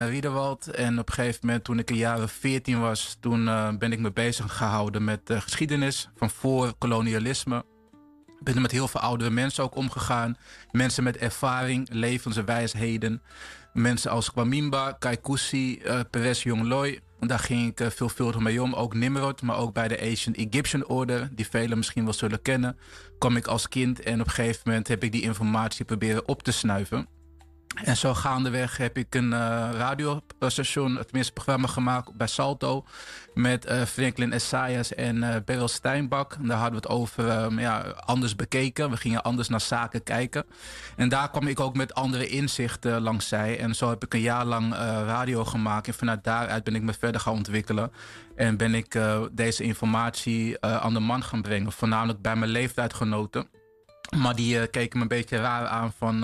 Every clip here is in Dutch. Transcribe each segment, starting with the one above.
Riederwald. En op een gegeven moment, toen ik een jaar of 14 was, toen ben ik me bezig gehouden met geschiedenis van voor kolonialisme. Ik ben er met heel veel oudere mensen ook omgegaan. Mensen met ervaring, levenswijsheden. Mensen als Kwamimba, Kaikousi, Perez Jongloi. Daar ging ik veelvuldig mee om. Ook Nimrod, maar ook bij de Ancient Egyptian Order, die velen misschien wel zullen kennen, kwam ik als kind en op een gegeven moment heb ik die informatie proberen op te snuiven. En zo gaandeweg heb ik een radiostation, tenminste programma gemaakt bij Salto. Met Franklin Esaias en Beryl Steinbach. En daar hadden we het over anders bekeken. We gingen anders naar zaken kijken. En daar kwam ik ook met andere inzichten langs zij. En zo heb ik een jaar lang radio gemaakt. En vanuit daaruit ben ik me verder gaan ontwikkelen. En ben ik deze informatie aan de man gaan brengen. Voornamelijk bij mijn leeftijdgenoten. Maar die keken me een beetje raar aan van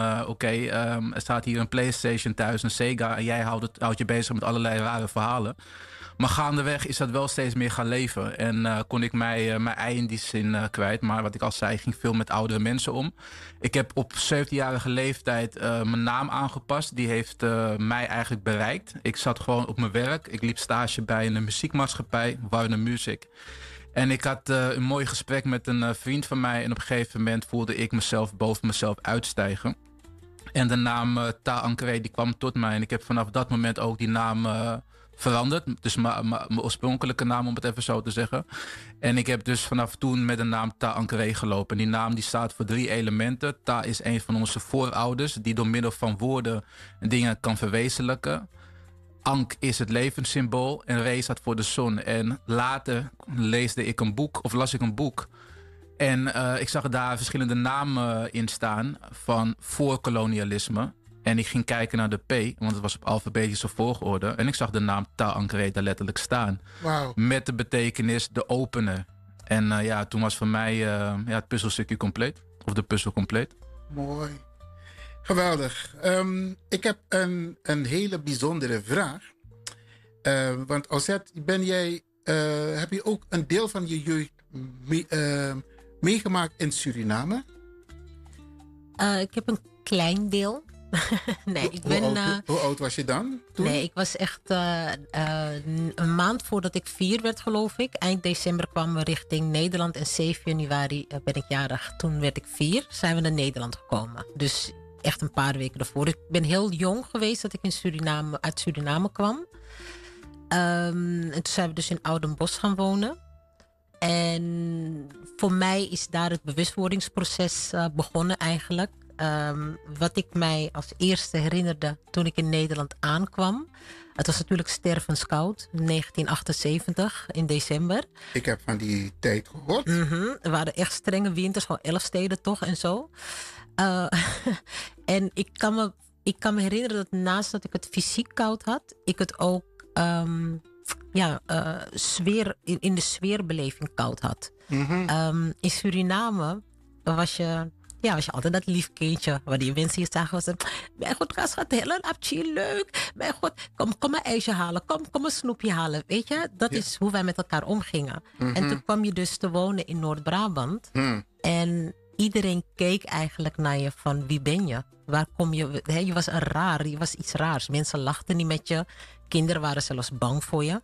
er staat hier een PlayStation thuis, een Sega en jij houdt je bezig met allerlei rare verhalen. Maar gaandeweg is dat wel steeds meer gaan leven. En kon ik mijn ei in die zin kwijt. Maar wat ik al zei, ik ging veel met oudere mensen om. Ik heb op 17-jarige leeftijd mijn naam aangepast. Die heeft mij eigenlijk bereikt. Ik zat gewoon op mijn werk. Ik liep stage bij een muziekmaatschappij, Warner Music. En ik had een mooi gesprek met een vriend van mij. En op een gegeven moment voelde ik mezelf boven mezelf uitstijgen. En de naam Ta Ankre die kwam tot mij. En ik heb vanaf dat moment ook die naam veranderd. Dus mijn oorspronkelijke naam, om het even zo te zeggen. En ik heb dus vanaf toen met de naam Ta Ankre gelopen. En die naam die staat voor 3 elementen. Ta is een van onze voorouders die door middel van woorden dingen kan verwezenlijken. Ankh is het levenssymbool en Re staat voor de zon. En later las ik een boek. En ik zag daar verschillende namen in staan van voorkolonialisme. En ik ging kijken naar de P, want het was op alfabetische volgorde. En ik zag de naam Ta Ankre daar letterlijk staan. Wauw. Met de betekenis de opener. En toen was voor mij het puzzelstukje compleet. Of de puzzel compleet. Mooi. Geweldig. Ik heb een hele bijzondere vraag. Want Ozet, heb je ook een deel van je jeugd meegemaakt in Suriname? Ik heb een klein deel. Nee, Hoe oud was je dan toen? Nee, ik was echt een maand voordat ik 4 werd, geloof ik. Eind december kwamen we richting Nederland en 7 januari ben ik jarig. Toen werd ik 4, zijn we naar Nederland gekomen. Dus echt een paar weken ervoor. Ik ben heel jong geweest dat ik uit Suriname kwam. En toen zijn we dus in Oudenbosch gaan wonen. En voor mij is daar het bewustwordingsproces begonnen eigenlijk. Wat ik mij als eerste herinnerde toen ik in Nederland aankwam. Het was natuurlijk stervenskoud, 1978 in december. Ik heb van die tijd gehoord. Er waren echt strenge winters, gewoon 11 steden toch en zo. En ik kan me herinneren dat naast dat ik het fysiek koud had, ik het ook in de sfeerbeleving koud had. In Suriname was je altijd dat lief kindje. Waar die mensen hier zagen. Mijn god, gaat heel leuk. Mijn god, kom een ijsje halen. Kom een snoepje halen. Weet je, dat is hoe wij met elkaar omgingen. En toen kwam je dus te wonen in Noord-Brabant. En iedereen keek eigenlijk naar je van wie ben je? Waar kom je? Je was je was iets raars. Mensen lachten niet met je. Kinderen waren zelfs bang voor je.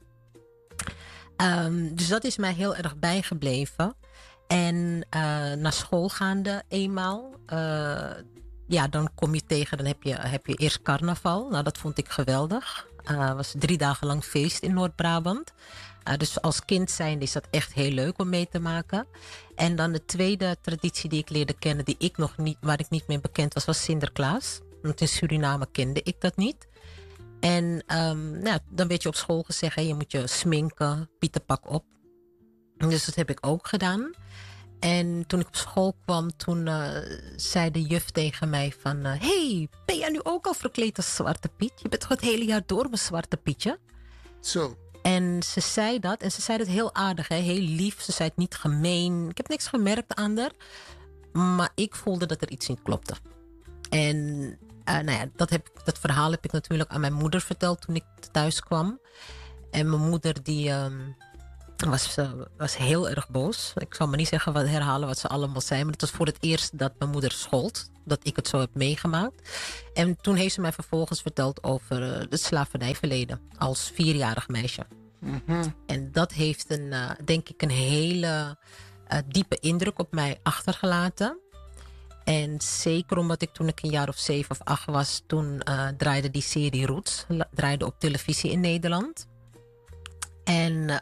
Dus dat is mij heel erg bijgebleven. En naar school gaande eenmaal. Dan kom je tegen, dan heb je eerst carnaval. Nou, dat vond ik geweldig. Het was 3 dagen lang feest in Noord-Brabant. Dus als kind zijnde is dat echt heel leuk om mee te maken. En dan de tweede traditie die ik leerde kennen, waar ik niet mee bekend was Sinterklaas. Want in Suriname kende ik dat niet. En dan werd je op school gezegd, je moet je sminken, pietenpak op. Dus dat heb ik ook gedaan. En toen ik op school kwam, toen zei de juf tegen mij van... hey, ben jij nu ook al verkleed als Zwarte Piet? Je bent toch het hele jaar door mijn Zwarte Pietje? Zo. En ze zei dat. En ze zei dat heel aardig, heel lief. Ze zei het niet gemeen. Ik heb niks gemerkt aan haar. Maar ik voelde dat er iets niet klopte. En dat verhaal heb ik natuurlijk aan mijn moeder verteld toen ik thuis kwam. En mijn moeder Toen was ze heel erg boos. Ik zal maar niet herhalen wat ze allemaal zei. Maar het was voor het eerst dat mijn moeder schold. Dat ik het zo heb meegemaakt. En toen heeft ze mij vervolgens verteld over het slavernijverleden. Als 4-jarig meisje. Mhm. En dat heeft denk ik een hele diepe indruk op mij achtergelaten. En zeker omdat ik toen ik een jaar of 7 of 8 was... toen draaide die serie Roots. Draaide op televisie in Nederland. En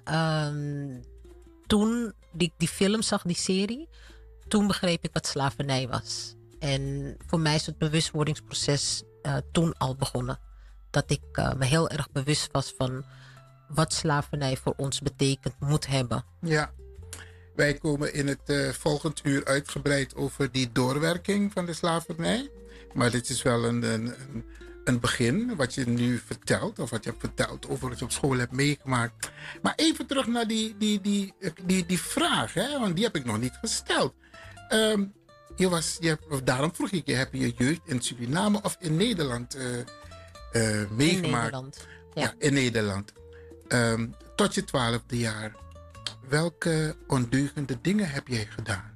toen ik die film zag, die serie... toen begreep ik wat slavernij was. En voor mij is het bewustwordingsproces toen al begonnen. Dat ik me heel erg bewust was van... wat slavernij voor ons betekent, moet hebben. Ja. Wij komen in het volgend uur uitgebreid over die doorwerking van de slavernij. Maar dit is wel een begin, wat je nu vertelt. Of wat je hebt verteld over wat je op school hebt meegemaakt. Maar even terug naar die vraag, hè? Want die heb ik nog niet gesteld. Daarom vroeg ik je, heb je je jeugd in Suriname of in Nederland meegemaakt? In Nederland, ja. In Nederland. Tot je 12e jaar. Welke ondeugende dingen heb jij gedaan?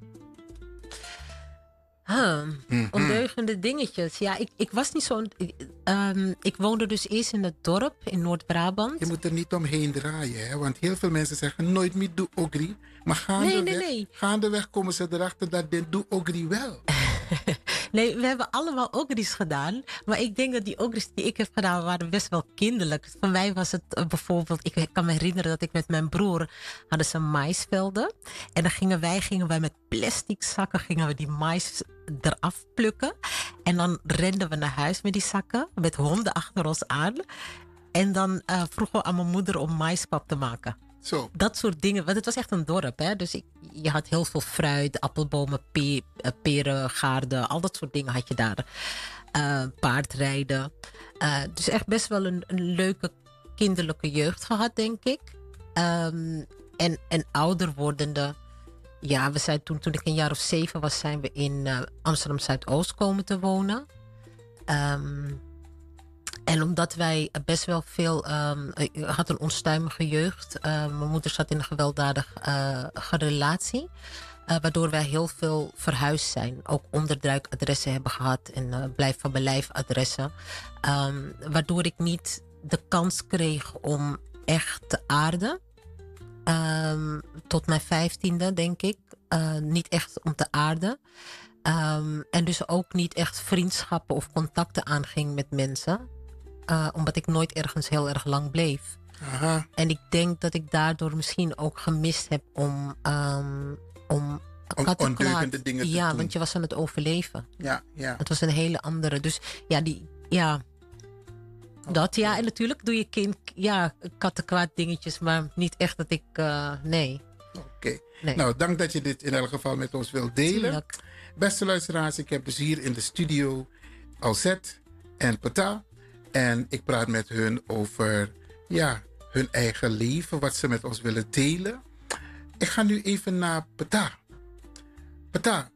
Ondeugende dingetjes. Ja, ik was niet zo'n... ik woonde dus eerst in het dorp in Noord-Brabant. Je moet er niet omheen draaien, hè? Want heel veel mensen zeggen nooit meer doe ogri. Maar gaandeweg komen ze erachter dat dit doe ogri wel. Nee, we hebben allemaal ogris gedaan. Maar ik denk dat die ogris die ik heb gedaan waren best wel kinderlijk. Voor mij was het bijvoorbeeld... Ik kan me herinneren dat ik met mijn broer... hadden ze maïsvelden. En dan gingen wij met plastic zakken... die mais eraf plukken. En dan renden we naar huis met die zakken. Met honden achter ons aan. En dan vroegen we aan mijn moeder om maispap te maken. Zo. Dat soort dingen. Want het was echt een dorp. Hè? Dus je had heel veel fruit, appelbomen, peren, gaarden. Al dat soort dingen had je daar. Paardrijden. Dus echt best wel een leuke kinderlijke jeugd gehad, denk ik. En ouder wordende... Ja, we zijn toen ik een jaar of 7 was... zijn we in Amsterdam Zuidoost komen te wonen. En omdat wij best wel veel... had een onstuimige jeugd. Mijn moeder zat in een gewelddadige relatie. Waardoor wij heel veel verhuisd zijn. Ook onderduikadressen hebben gehad. En blijf van belijf adressen. Waardoor ik niet de kans kreeg om echt te aarden. Tot mijn 15e, denk ik. Niet echt om te aarden. En dus ook niet echt vriendschappen of contacten aanging met mensen. Omdat ik nooit ergens heel erg lang bleef. Aha. En ik denk dat ik daardoor misschien ook gemist heb om ondeugende dingen te doen. Ja, want je was aan het overleven. Ja. Het was een hele andere. Dus dat ja. En natuurlijk doe je kind kattenkwaad dingetjes. Maar niet echt dat ik... nee. Oké. Nee. Nou, dank dat je dit in elk geval met ons wilt delen. Tuurlijk. Beste luisteraars, ik heb dus hier in de studio Alzette en Pata. En ik praat met hun over hun eigen leven, wat ze met ons willen delen. Ik ga nu even naar Pata. Pata,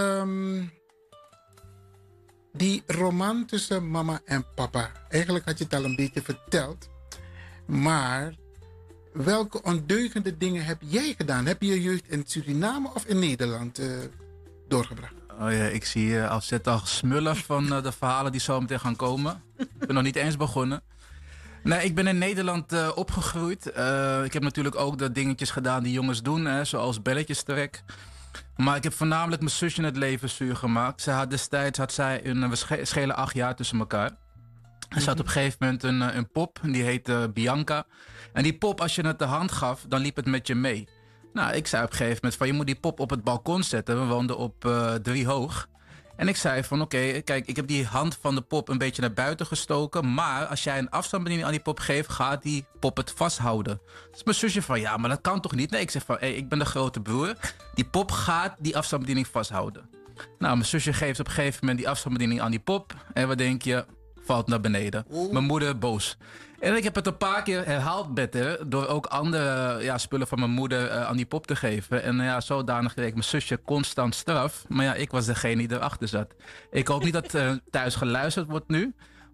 die roman tussen mama en papa. Eigenlijk had je het al een beetje verteld. Maar welke ondeugende dingen heb jij gedaan? Heb je je jeugd in Suriname of in Nederland doorgebracht? Oh ja, ik zie Alzette al smullen van de verhalen die zo meteen gaan komen. Ik ben nog niet eens begonnen. Nee, ik ben in Nederland opgegroeid. Ik heb natuurlijk ook de dingetjes gedaan die jongens doen, zoals belletjes trek. Maar ik heb voornamelijk mijn zusje het leven zuur gemaakt. Destijds had zij we schelen 8 jaar tussen elkaar. Er zat op een gegeven moment een pop, die heette Bianca. En die pop, als je het de hand gaf, dan liep het met je mee. Nou, ik zei op een gegeven moment van, je moet die pop op het balkon zetten. We woonden op 3 hoog. En ik zei van, oké, kijk, ik heb die hand van de pop een beetje naar buiten gestoken. Maar als jij een afstandsbediening aan die pop geeft, gaat die pop het vasthouden. Dus mijn zusje van, ja, maar dat kan toch niet? Nee, ik zeg van, ik ben de grote broer. Die pop gaat die afstandsbediening vasthouden. Nou, mijn zusje geeft op een gegeven moment die afstandsbediening aan die pop. En wat denk je? Valt naar beneden. Mijn moeder boos. En ik heb het een paar keer herhaald met haar, door ook andere spullen van mijn moeder aan die pop te geven. En zodanig kreeg mijn zusje constant straf. Maar ja, ik was degene die erachter zat. Ik hoop niet dat thuis geluisterd wordt nu.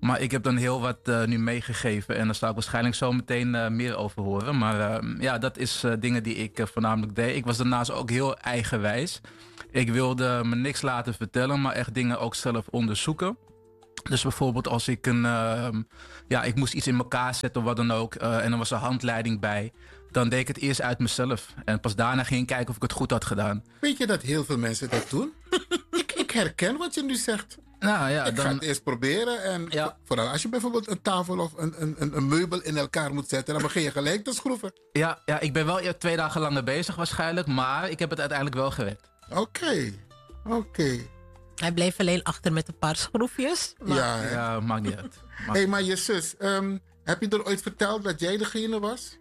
Maar ik heb dan heel wat nu meegegeven. En daar zal ik waarschijnlijk zo meteen meer over horen. Maar ja, dat is dingen die ik voornamelijk deed. Ik was daarnaast ook heel eigenwijs. Ik wilde me niks laten vertellen, maar echt dingen ook zelf onderzoeken. Dus bijvoorbeeld als ik ik moest iets in elkaar zetten of wat dan ook. En er was een handleiding bij. Dan deed ik het eerst uit mezelf. En pas daarna ging ik kijken of ik het goed had gedaan. Weet je dat heel veel mensen dat doen? ik herken wat je nu zegt. Nou, ja, Ik ga het eerst proberen. En vooral als je bijvoorbeeld een tafel of een meubel in elkaar moet zetten, dan begin je gelijk te schroeven. Ja, ik ben wel 2 dagen lang mee bezig waarschijnlijk. Maar ik heb het uiteindelijk wel gered. Oké. Hij bleef alleen achter met een paar schroefjes. Maar... Ja, maakt niet uit. Hé, maar je zus, heb je er ooit verteld dat jij degene was?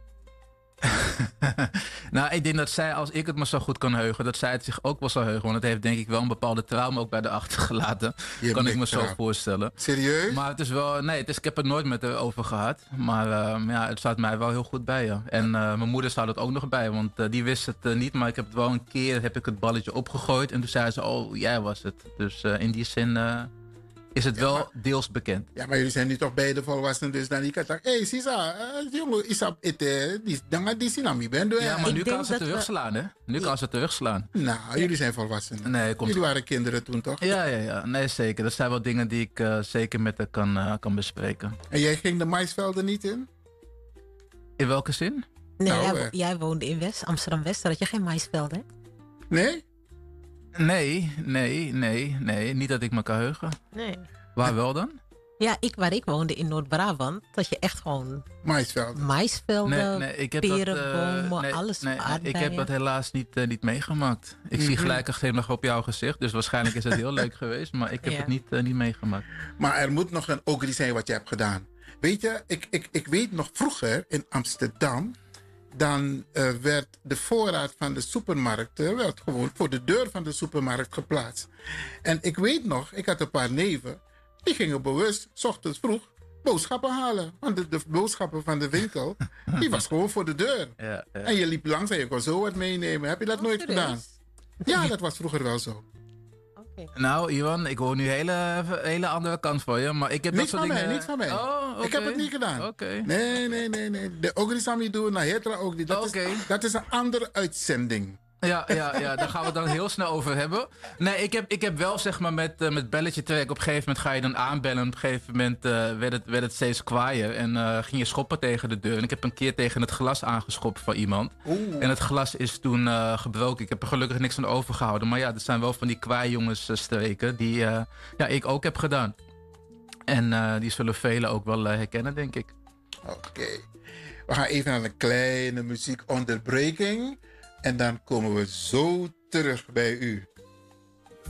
Nou, ik denk dat zij, als ik het me zo goed kan heugen, dat zij het zich ook wel zou heugen. Want het heeft denk ik wel een bepaalde trauma ook bij de achtergelaten. Kan ik me zo voorstellen. Serieus? Maar het is wel, ik heb het nooit met haar over gehad. Maar het staat mij wel heel goed bij je. En mijn moeder staat het ook nog bij, want die wist het niet. Maar ik heb het wel een keer, heb ik het balletje opgegooid. En toen zei ze, oh, jij was het. Dus in die zin is het wel deels bekend. Ja, maar jullie zijn nu toch beide volwassenen, dus dan kan ik zeggen, hé, Sisa, jongen, Isap, die Sinami ben. Ja, maar nu kan ze terugslaan, hè? Nu kan ze terugslaan. Nou, jullie zijn volwassenen. Nee, jullie waren kinderen toen, toch? Ja. Nee, zeker. Dat zijn wel dingen die ik zeker met haar kan bespreken. En jij ging de maisvelden niet in? In welke zin? Nee, jij woonde in Amsterdam-West, had je geen maisvelden, hè? Nee? Nee. Niet dat ik me kan heugen. Nee. Waar wel dan? Ja, waar ik woonde in Noord-Brabant, dat je echt gewoon... Maisvelden. Perenbomen, alles. Ik heb dat helaas niet meegemaakt. Ik zie gelijk een glimlach op jouw gezicht, dus waarschijnlijk is het heel leuk geweest, maar ik heb het niet meegemaakt. Maar er moet nog een ogri zijn wat je hebt gedaan. Weet je, ik weet nog vroeger in Amsterdam, dan werd de voorraad van de supermarkten werd gewoon voor de deur van de supermarkt geplaatst. En ik weet nog, ik had een paar neven, die gingen bewust 's ochtends vroeg boodschappen halen. Want de boodschappen van de winkel, die was gewoon voor de deur. Ja. En je liep langs en je kon zo wat meenemen. Heb je dat nooit gedaan? Ja, dat was vroeger wel zo. Nou, Iwan, ik hoor nu een hele andere kant van je. Maar ik heb niet dat soort dingen... Niet van mij. Oh, okay. Ik heb het niet gedaan. Okay. Nee. De Ogrisami doen, naar Hetra ook niet. Dat is een andere uitzending. Ja, daar gaan we het dan heel snel over hebben. Nee, ik heb wel zeg maar met belletje trekken. Op een gegeven moment ga je dan aanbellen. Op een gegeven moment werd het steeds kwaaier. En ging je schoppen tegen de deur. En ik heb een keer tegen het glas aangeschopt van iemand. En het glas is toen gebroken. Ik heb er gelukkig niks van overgehouden. Maar ja, dat zijn wel van die kwaaijongensstreken die ik ook heb gedaan. En die zullen velen ook wel herkennen, denk ik. Oké. We gaan even naar een kleine muziekonderbreking. En dan komen we zo terug bij u.